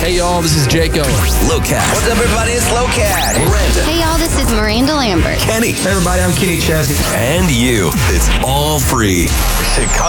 Hey, y'all, this is Jaco. Locat. What's up, everybody? It's Locat. Miranda. Hey y'all, this is Miranda Lambert. Kenny. Hey everybody, I'm Kenny Chesney. And you. It's all free. Chicago.